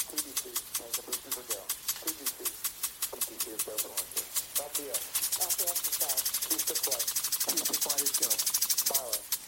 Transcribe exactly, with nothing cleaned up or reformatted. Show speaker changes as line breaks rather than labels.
T B C, and the boosters are go. T B C. T B C is open launcher. L P S.
L P S is go.
T six flight. T six flight is go. Milo.